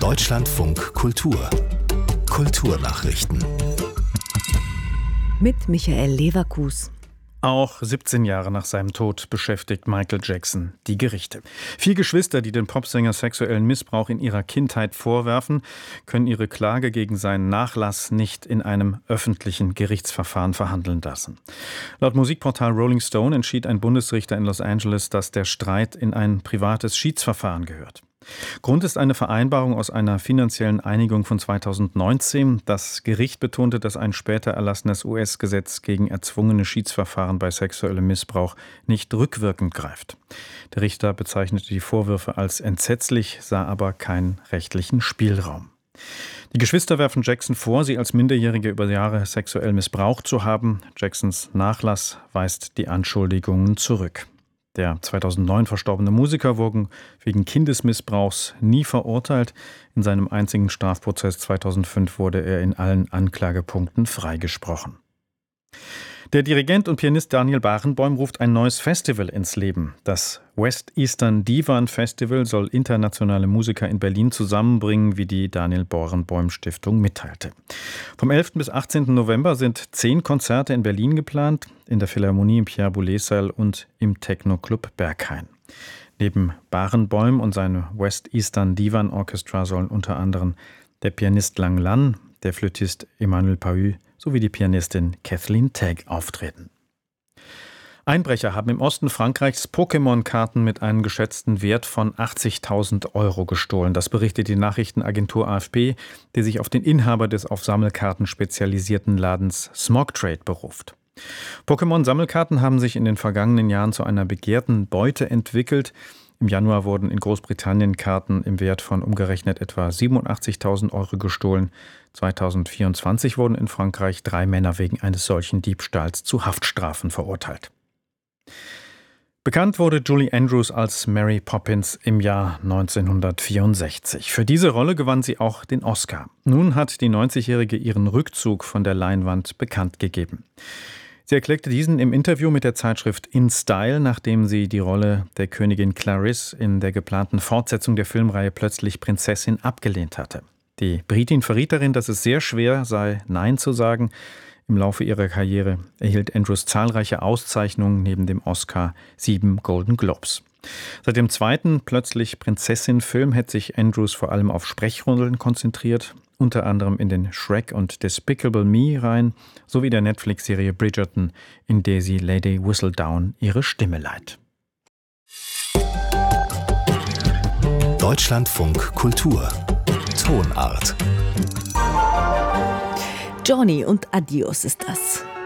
Deutschlandfunk Kultur. Kulturnachrichten. Mit Michael Leverkus. Auch 17 Jahre nach seinem Tod beschäftigt Michael Jackson die Gerichte. 4 Geschwister, die den Popsänger sexuellen Missbrauch in ihrer Kindheit vorwerfen, können ihre Klage gegen seinen Nachlass nicht in einem öffentlichen Gerichtsverfahren verhandeln lassen. Laut Musikportal Rolling Stone entschied ein Bundesrichter in Los Angeles, dass der Streit in ein privates Schiedsverfahren gehört. Grund ist eine Vereinbarung aus einer finanziellen Einigung von 2019. Das Gericht betonte, dass ein später erlassenes US-Gesetz gegen erzwungene Schiedsverfahren bei sexuellem Missbrauch nicht rückwirkend greift. Der Richter bezeichnete die Vorwürfe als entsetzlich, sah aber keinen rechtlichen Spielraum. Die Geschwister werfen Jackson vor, sie als Minderjährige über Jahre sexuell missbraucht zu haben. Jacksons Nachlass weist die Anschuldigungen zurück. Der 2009 verstorbene Musiker wurde wegen Kindesmissbrauchs nie verurteilt. In seinem einzigen Strafprozess 2005 wurde er in allen Anklagepunkten freigesprochen. Der Dirigent und Pianist Daniel Barenboim ruft ein neues Festival ins Leben. Das West Eastern Divan Festival soll internationale Musiker in Berlin zusammenbringen, wie die Daniel Barenboim Stiftung mitteilte. Vom 11. bis 18. November sind 10 Konzerte in Berlin geplant, in der Philharmonie im Pierre-Boulez-Saal und im Techno-Club Berghain. Neben Barenboim und seinem West Eastern Divan Orchestra sollen unter anderem der Pianist Lang Lan, der Flötist Emmanuel Pahud sowie die Pianistin Kathleen Tagg auftreten. Einbrecher haben im Osten Frankreichs Pokémon-Karten mit einem geschätzten Wert von 80.000 Euro gestohlen. Das berichtet die Nachrichtenagentur AFP, die sich auf den Inhaber des auf Sammelkarten spezialisierten Ladens Smogtrade beruft. Pokémon-Sammelkarten haben sich in den vergangenen Jahren zu einer begehrten Beute entwickelt. Im Januar wurden in Großbritannien Karten im Wert von umgerechnet etwa 87.000 Euro gestohlen. 2024 wurden in Frankreich 3 Männer wegen eines solchen Diebstahls zu Haftstrafen verurteilt. Bekannt wurde Julie Andrews als Mary Poppins im Jahr 1964. Für diese Rolle gewann sie auch den Oscar. Nun hat die 90-Jährige ihren Rückzug von der Leinwand bekannt gegeben. Sie erklärte diesen im Interview mit der Zeitschrift In Style, nachdem sie die Rolle der Königin Clarisse in der geplanten Fortsetzung der Filmreihe Plötzlich Prinzessin abgelehnt hatte. Die Britin verriet darin, dass es sehr schwer sei, Nein zu sagen. Im Laufe ihrer Karriere erhielt Andrews zahlreiche Auszeichnungen, neben dem Oscar 7 Golden Globes. Seit dem zweiten Plötzlich Prinzessin-Film hat sich Andrews vor allem auf Sprechrollen konzentriert, unter anderem in den Shrek- und Despicable Me-Reihen sowie der Netflix-Serie Bridgerton, in der sie Lady Whistledown ihre Stimme leiht. Deutschlandfunk Kultur. Tonart. Johnny und Adios ist das.